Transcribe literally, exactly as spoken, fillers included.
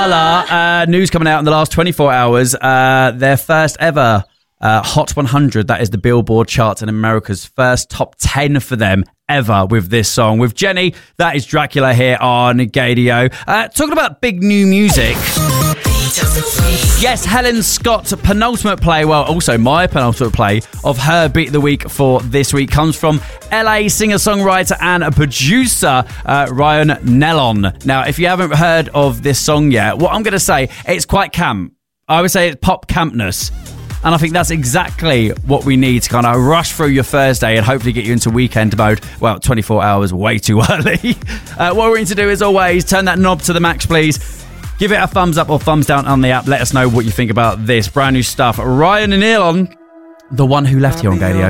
Uh, news coming out in the last twenty-four hours. Uh, their first ever uh, Hot one hundred. That is the Billboard charts in America's first top ten for them ever with this song. With Jenny, that is Dracula here on Gadio. Uh, talking about big new music. Yes, Helen Scott's penultimate play, well, also my penultimate play of her Beat of the Week for this week comes from L A singer-songwriter and a producer, uh, Ryan Nellon. Now, if you haven't heard of this song yet, what I'm going to say, it's quite camp. I would say it's pop campness. And I think that's exactly what we need to kind of rush through your Thursday and hopefully get you into weekend mode. Well, twenty-four hours way too early. uh, what we're going to do is always turn that knob to the max, please. Give it a thumbs up or thumbs down on the app. Let us know what you think about this brand new stuff. Ryan and Elon, the one who left here on Gadio.